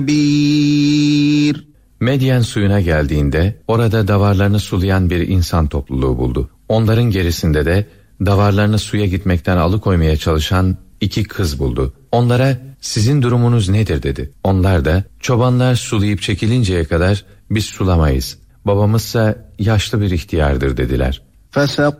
bir. Medyen suyuna geldiğinde orada davarlarını sulayan bir insan topluluğu buldu. Onların gerisinde de davarlarını suya gitmekten alıkoymaya çalışan 2 kız buldu. Onlara sizin durumunuz nedir dedi. Onlar da çobanlar sulayıp çekilinceye kadar biz sulamayız. Babamızsa yaşlı bir ihtiyardır dediler. فَسَقَى